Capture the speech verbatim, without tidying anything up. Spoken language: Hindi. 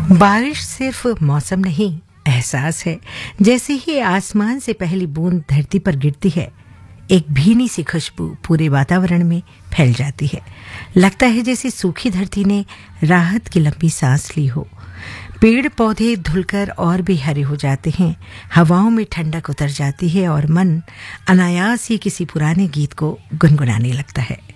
बारिश सिर्फ मौसम नहीं, एहसास है। जैसे ही आसमान से पहली बूंद धरती पर गिरती है, एक भीनी सी खुशबू पूरे वातावरण में फैल जाती है। लगता है जैसे सूखी धरती ने राहत की लंबी सांस ली हो। पेड़ पौधे धुलकर और भी हरे हो जाते हैं, हवाओं में ठंडक उतर जाती है और मन अनायास ही किसी पुराने गीत को गुनगुनाने लगता है।